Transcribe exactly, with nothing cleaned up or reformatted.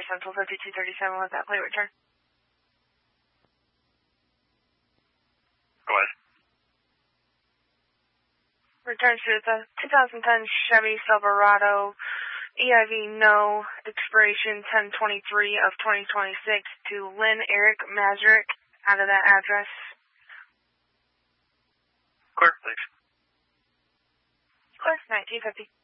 Central fifty-two thirty-seven, let that plate return. Go ahead. Returns to the two thousand ten Chevy Silverado, E I V no, expiration ten twenty-three of twenty twenty-six to Lynn Eric Mazurek out of that address. Clear, thanks. Clear, nineteen fifty.